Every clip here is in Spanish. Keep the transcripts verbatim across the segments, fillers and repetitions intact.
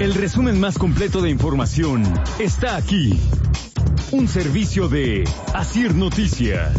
El resumen más completo de información está aquí. Un servicio de Asir Noticias.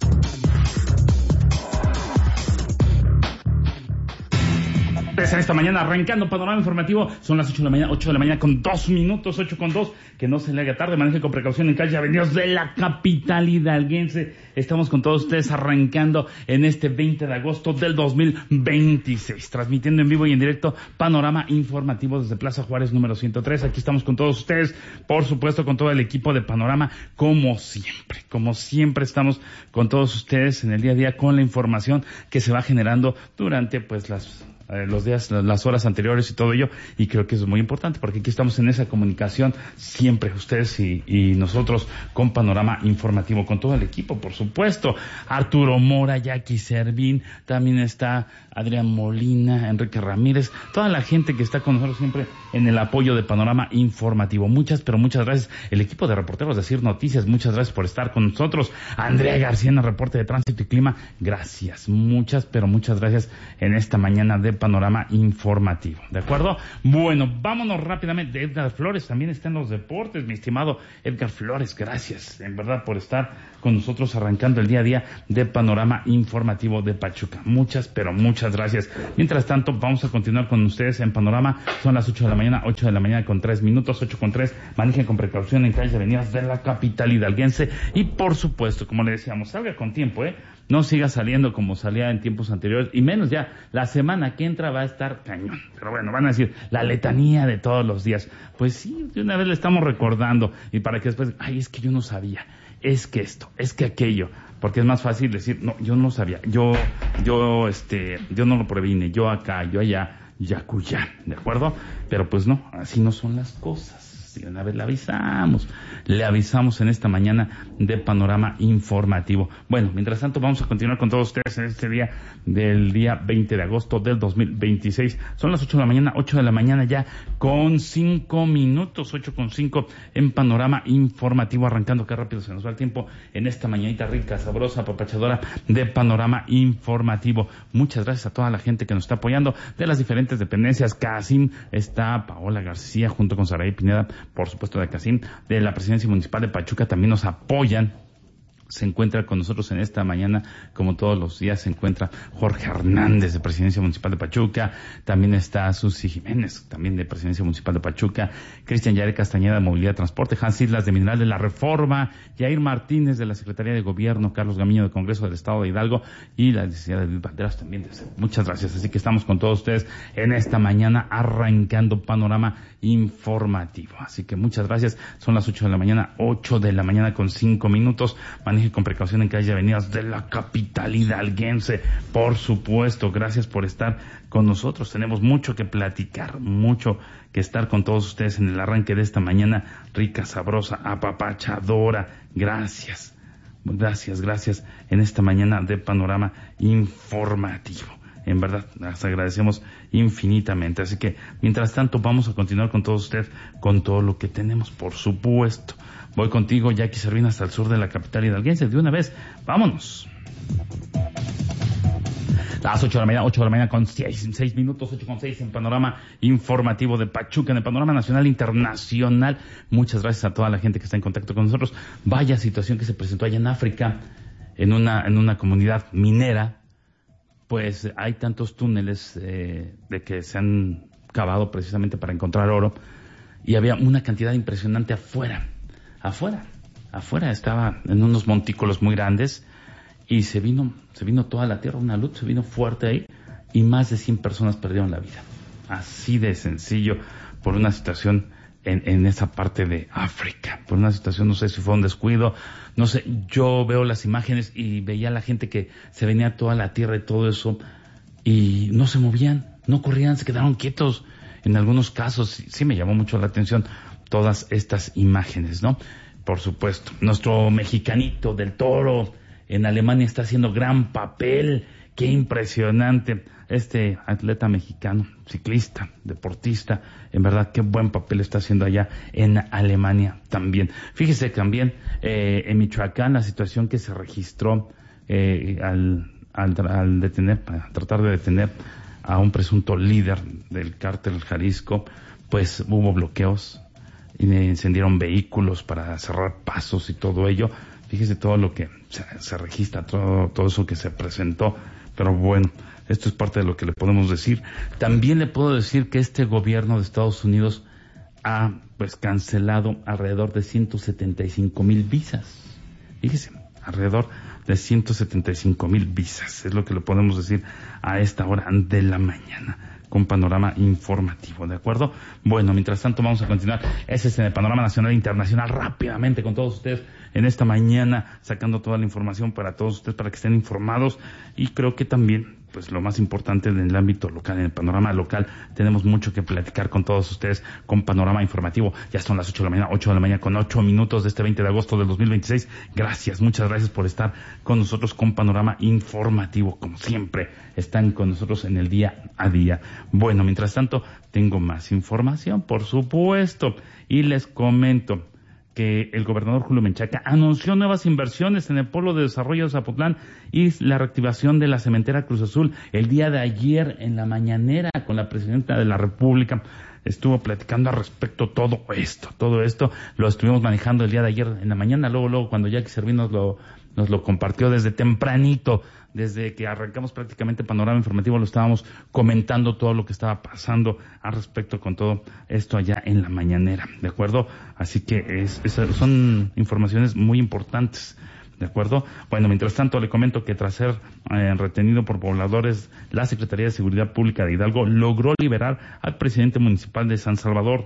En esta mañana arrancando panorama informativo, son las ocho de la mañana, ocho de la mañana con dos minutos, ocho con dos, que no se le haga tarde, maneje con precaución en calle Avenidas de la capital hidalguense. Estamos con todos ustedes arrancando en este veinte de agosto del dos mil veintiséis, transmitiendo en vivo y en directo panorama informativo desde Plaza Juárez número ciento tres. Aquí estamos con todos ustedes, por supuesto con todo el equipo de Panorama, como siempre, como siempre estamos con todos ustedes en el día a día con la información que se va generando durante pues las Eh, los días, las horas anteriores y todo ello, y creo que eso es muy importante porque aquí estamos en esa comunicación siempre, ustedes y, y nosotros, con Panorama Informativo, con todo el equipo, por supuesto. Arturo Mora, Jackie Servín, también está Adrián Molina, Enrique Ramírez, toda la gente que está con nosotros siempre en el apoyo de Panorama Informativo. Muchas, pero muchas gracias. El equipo de reporteros de Asir Noticias, muchas gracias por estar con nosotros. Andrea García en el reporte de tránsito y clima, gracias, muchas, pero muchas gracias en esta mañana de Panorama Informativo, ¿de acuerdo? Bueno, vámonos rápidamente. Edgar Flores también está en los deportes, mi estimado Edgar Flores, gracias, en verdad, por estar con nosotros arrancando el día a día de Panorama Informativo de Pachuca. Muchas, pero muchas gracias. Mientras tanto, vamos a continuar con ustedes en Panorama. Son las ocho de la mañana, ocho de la mañana con tres minutos, ocho con tres. Manejen con precaución en calles y avenidas de la capital hidalguense. Y por supuesto, como le decíamos, salga con tiempo, ¿eh? No siga saliendo como salía en tiempos anteriores, y menos ya, la semana que entra va a estar cañón. Pero bueno, van a decir, la letanía de todos los días. Pues sí, de una vez le estamos recordando, y para que después, ay, es que yo no sabía, es que esto, es que aquello, porque es más fácil decir, no, yo no sabía, yo, yo, este, yo no lo previne, yo acá, yo allá, yacuyá, ¿de acuerdo? Pero pues no, así no son las cosas. Y una vez le avisamos, le avisamos en esta mañana de Panorama Informativo. Bueno, mientras tanto vamos a continuar con todos ustedes en este día del día veinte de agosto del dos mil veintiséis. Son las ocho de la mañana, ocho de la mañana ya con cinco minutos, ocho con cinco en Panorama Informativo, arrancando, que rápido se nos va el tiempo en esta mañanita rica, sabrosa, apapachadora de Panorama Informativo. Muchas gracias a toda la gente que nos está apoyando de las diferentes dependencias. Casim está, Paola García junto con Saraí Pineda, por supuesto de Casim, de la Presidencia Municipal de Pachuca, también nos apoyan. Se encuentra con nosotros en esta mañana, como todos los días, se encuentra Jorge Hernández de Presidencia Municipal de Pachuca, también está Susi Jiménez, también de Presidencia Municipal de Pachuca, Cristian Yair Castañeda de Movilidad y Transporte, Hans Islas de Mineral de la Reforma, Yair Martínez de la Secretaría de Gobierno, Carlos Gamiño del Congreso del Estado de Hidalgo y la licenciada Edith Banderas también. Muchas gracias, así que estamos con todos ustedes en esta mañana arrancando Panorama Informativo. Así que muchas gracias, son las ocho de la mañana, ocho de la mañana con cinco minutos, maneje con precaución en calles y avenidas de la capital hidalguense. Por supuesto, gracias por estar con nosotros. Tenemos mucho que platicar, mucho que estar con todos ustedes en el arranque de esta mañana rica, sabrosa, apapachadora. Gracias, gracias, gracias en esta mañana de Panorama Informativo. En verdad, las agradecemos infinitamente. Así que, mientras tanto, vamos a continuar con todos ustedes, con todo lo que tenemos, por supuesto. Voy contigo, Jackie Servín, hasta el sur de la capital hidalguense. De una vez, vámonos. Las ocho de la mañana, ocho de la mañana con seis, seis minutos, ocho con seis en Panorama Informativo de Pachuca, en el panorama nacional internacional. Muchas gracias a toda la gente que está en contacto con nosotros. Vaya situación que se presentó allá en África, en una, en una comunidad minera. Pues hay tantos túneles eh, de que se han cavado precisamente para encontrar oro, y había una cantidad impresionante afuera, afuera, afuera estaba en unos montículos muy grandes, y se vino, se vino toda la tierra, una luz, se vino fuerte ahí, y más de cien personas perdieron la vida. Así de sencillo, por una situación en, en esa parte de África, por una situación, no sé si fue un descuido, no sé, yo veo las imágenes y veía a la gente que se venía toda la tierra y todo eso, y no se movían, no corrían, se quedaron quietos. En algunos casos sí, sí me llamó mucho la atención todas estas imágenes, ¿no? Por supuesto, nuestro mexicanito del Toro en Alemania está haciendo gran papel. Qué impresionante este atleta mexicano, ciclista, deportista, en verdad qué buen papel está haciendo allá en Alemania también. Fíjese también eh, en Michoacán la situación que se registró eh, al, al, al detener, al tratar de detener a un presunto líder del cártel Jalisco, pues hubo bloqueos, y encendieron vehículos para cerrar pasos y todo ello. Fíjese todo lo que se, se registra, todo, todo eso que se presentó, pero bueno, esto es parte de lo que le podemos decir. También le puedo decir que este gobierno de Estados Unidos ha pues cancelado alrededor de ciento setenta y cinco mil visas. Fíjese, alrededor de ciento setenta y cinco mil visas, es lo que le podemos decir a esta hora de la mañana, con panorama informativo, ¿de acuerdo? Bueno, mientras tanto vamos a continuar. Ese es el panorama nacional e internacional rápidamente con todos ustedes en esta mañana, sacando toda la información para todos ustedes, para que estén informados. Y creo que también, pues lo más importante en el ámbito local, en el panorama local, tenemos mucho que platicar con todos ustedes con panorama informativo. Ya son las ocho de la mañana, ocho de la mañana con ocho minutos de este veinte de agosto del dos mil veintiséis. Gracias, muchas gracias por estar con nosotros con panorama informativo. Como siempre, están con nosotros en el día a día. Bueno, mientras tanto, tengo más información, por supuesto, y les comento que el gobernador Julio Menchaca anunció nuevas inversiones en el Polo de Desarrollo de Zapotlán y la reactivación de la cementera Cruz Azul. El día de ayer, en la mañanera, con la presidenta de la República, estuvo platicando al respecto todo esto, todo esto lo estuvimos manejando el día de ayer en la mañana, luego, luego cuando Jackie Servín nos lo, nos lo compartió desde tempranito, desde que arrancamos prácticamente Panorama Informativo, lo estábamos comentando todo lo que estaba pasando al respecto con todo esto allá en la mañanera, ¿de acuerdo? Así que es, es, son informaciones muy importantes, ¿de acuerdo? Bueno, mientras tanto le comento que tras ser eh, retenido por pobladores, la Secretaría de Seguridad Pública de Hidalgo logró liberar al presidente municipal de San Salvador.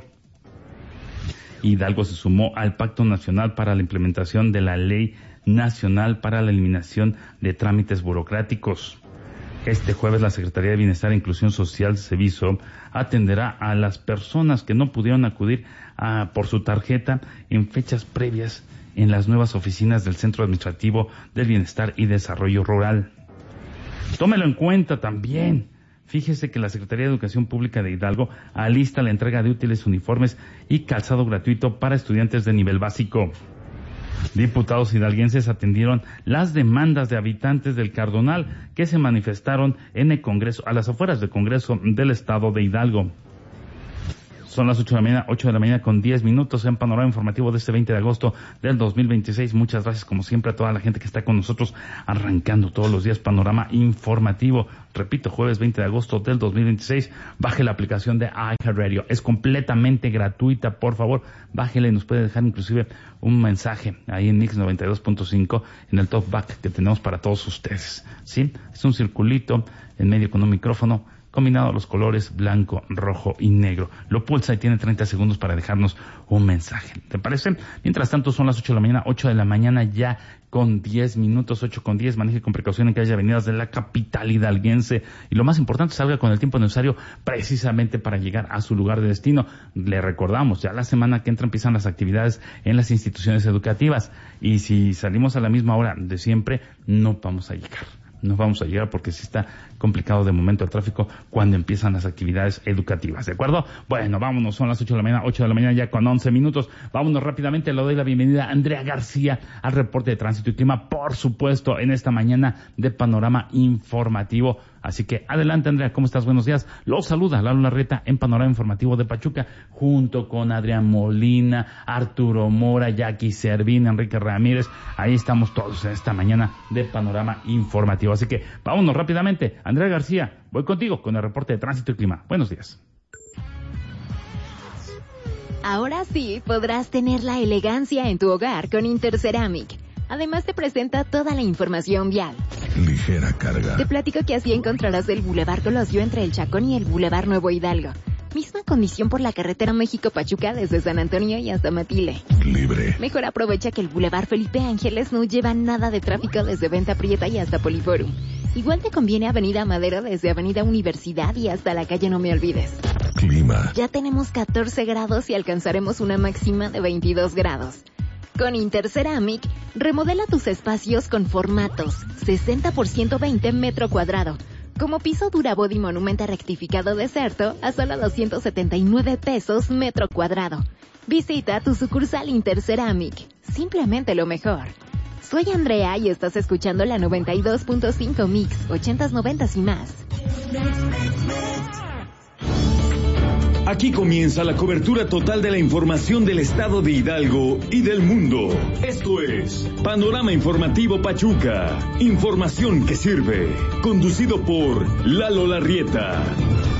Hidalgo se sumó al Pacto Nacional para la implementación de la Ley Nacional para la Eliminación de Trámites Burocráticos. Este jueves la Secretaría de Bienestar e Inclusión Social, Ceviso, atenderá a las personas que no pudieron acudir a, por su tarjeta en fechas previas en las nuevas oficinas del Centro Administrativo del Bienestar y Desarrollo Rural. Tómelo en cuenta también. Fíjese que la Secretaría de Educación Pública de Hidalgo alista la entrega de útiles, uniformes y calzado gratuito para estudiantes de nivel básico. Diputados hidalguenses atendieron las demandas de habitantes del Cardonal que se manifestaron en el Congreso, a las afueras del Congreso del Estado de Hidalgo. Son las ocho de la mañana, ocho de la mañana con diez minutos en Panorama Informativo de este veinte de agosto del dos mil veintiséis. Muchas gracias como siempre a toda la gente que está con nosotros arrancando todos los días Panorama Informativo. Repito, jueves veinte de agosto del dos mil veintiséis. Baje la aplicación de iHeartRadio. Es completamente gratuita, por favor. Bájela y nos puede dejar inclusive un mensaje ahí en Mix noventa y dos punto cinco en el talkback que tenemos para todos ustedes. ¿Sí? Es un circulito en medio con un micrófono combinado los colores blanco, rojo y negro. Lo pulsa y tiene treinta segundos para dejarnos un mensaje. ¿Te parece? Mientras tanto son las ocho de la mañana, ocho de la mañana ya con diez minutos, ocho con diez. Maneje con precaución en calles y avenidas de la capital hidalguense. Y lo más importante, salga con el tiempo necesario precisamente para llegar a su lugar de destino. Le recordamos, ya la semana que entra empiezan las actividades en las instituciones educativas. Y si salimos a la misma hora de siempre, no vamos a llegar. No vamos a llegar porque sí está complicado de momento el tráfico cuando empiezan las actividades educativas, ¿de acuerdo? Bueno, vámonos, son las ocho de la mañana, ocho de la mañana ya con once minutos. Vámonos rápidamente, le doy la bienvenida a Andrea García al reporte de tránsito y clima, por supuesto, en esta mañana de Panorama Informativo. Así que adelante, Andrea, ¿cómo estás? Buenos días. Los saluda Lalo Larreta en Panorama Informativo de Pachuca, junto con Adrián Molina, Arturo Mora, Jackie Servín, Enrique Ramírez. Ahí estamos todos en esta mañana de Panorama Informativo. Así que vámonos rápidamente. Andrea García, voy contigo con el reporte de tránsito y clima. Buenos días. Ahora sí podrás tener la elegancia en tu hogar con Interceramic. Además te presenta toda la información vial. Ligera carga. Te platico que así encontrarás el Boulevard Colosio entre el Chacón y el Boulevard Nuevo Hidalgo. Misma condición por la carretera México-Pachuca desde San Antonio y hasta Matile. Libre. Mejor aprovecha que el Boulevard Felipe Ángeles no lleva nada de tráfico desde Venta Prieta y hasta Poliforum. Igual te conviene Avenida Madero desde Avenida Universidad y hasta la calle No Me Olvides. Clima. Ya tenemos catorce grados y alcanzaremos una máxima de veintidós grados. Con Interceramic, remodela tus espacios con formatos sesenta por ciento veinte metro cuadrado. Como piso Durabody Monumenta rectificado Deserto a solo doscientos setenta y nueve pesos metro cuadrado. Visita tu sucursal Interceramic. Simplemente lo mejor. Soy Andrea y estás escuchando la noventa y dos punto cinco Mix, ochentas, noventas y más. Aquí comienza la cobertura total de la información del estado de Hidalgo y del mundo. Esto es Panorama Informativo Pachuca. Información que sirve. Conducido por Lalo Larrieta.